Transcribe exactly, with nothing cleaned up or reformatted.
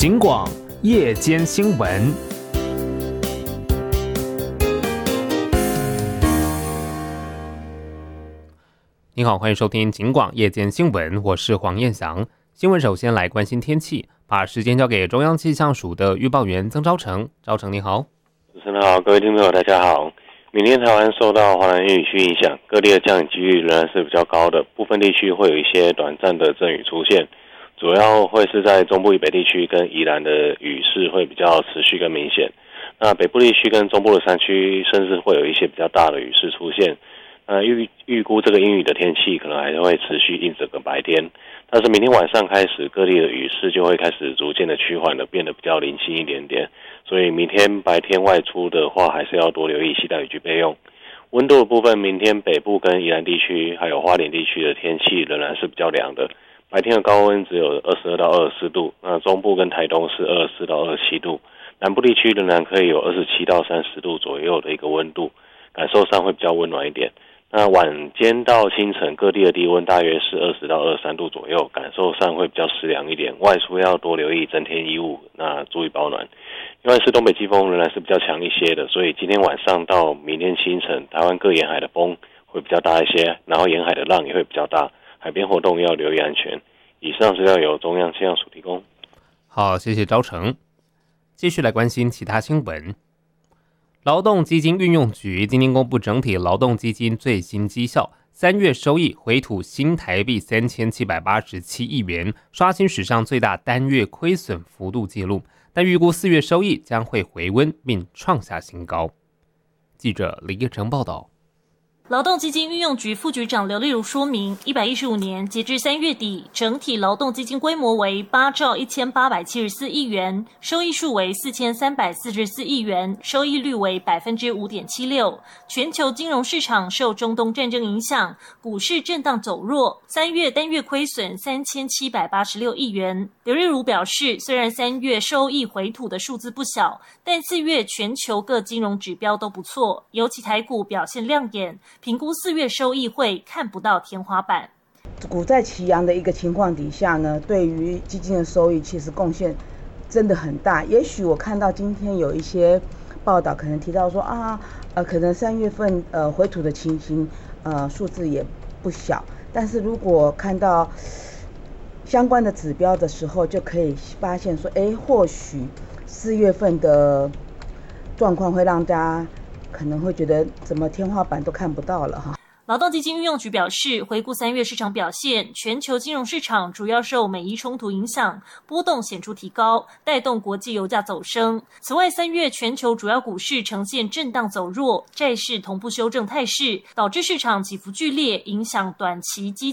警广夜间新闻。你好，欢迎收听警广夜间新闻，我是黄彦翔。新闻首先来关心天气，把时间交给中央气象署的预报员曾昭成。昭成你好。 主持人好，各位听众朋友大家好。明天台湾受到华南雨区影响，各地的降雨几率仍然是比较高的，部分地区会有一些短暂的阵雨出现，主要会是在中部以北地区跟宜兰的雨势会比较持续跟明显。那北部地区跟中部的山区甚至会有一些比较大的雨势出现。那预预估这个阴雨的天气可能还会持续一整个白天，但是明天晚上开始各地的雨势就会开始逐渐的趋缓的，变得比较零星一点点。所以明天白天外出的话，还是要多留意携带雨具备用。温度的部分，明天北部跟宜兰地区还有花莲地区的天气仍然是比较凉的，白天的高温只有二十二到二十四度，那中部跟台东是二十四到二十七度，南部地区仍然可以有二十七到三十度左右的一个温度，感受上会比较温暖一点。那晚间到清晨各地的低温大约是二十到二十三度左右，感受上会比较湿凉一点，外出要多留意增添衣物，那注意保暖。另外是东北季风仍然是比较强一些的，所以今天晚上到明天清晨，台湾各沿海的风会比较大一些，然后沿海的浪也会比较大，海边活动要留意安全。以上是要由中央气象署提供。 好，谢谢昭成。继续来关心其他新闻。劳动基金运用局今天公布整体劳动基金最新绩效，三月收益回吐新台币三千七百八十七亿元，刷新史上最大单月亏损幅度纪录，但预估四月收益将会回温并创下新高。记者李叶成报道。 劳动基金运用局副局长刘丽如说明，一百一十五年截至三月底，整体劳动基金规模为八兆一千八百七十四亿元，收益数为四千三百四十四亿元，收益率为百分之五点七六。全球金融市场受中东战争影响，股市震荡走弱，三月单月亏损三千七百八十六亿元。刘丽如表示，虽然三月收益回吐的数字不小，但四月全球各金融指标都不错，尤其台股表现亮眼。评估四月收益会看不到天花板。 股债齐扬的一个情况底下呢，对于基金的收益其实贡献真的很大。也许我看到今天有一些报道可能提到说啊，呃，可能三月份呃回吐的情形，呃数字也不小。但是如果看到相关的指标的时候，就可以发现说，哎，或许四月份的状况会让大家可能会觉得怎么天花板都看不到了哈。 劳动基金运用局表示，回顾三月市场表现，全球金融市场主要受美伊冲突影响，波动显著提高，带动国际油价走升。此外，三月全球主要股市呈现震荡走弱，债市同步修正态势，导致市场起伏剧烈，影响短期基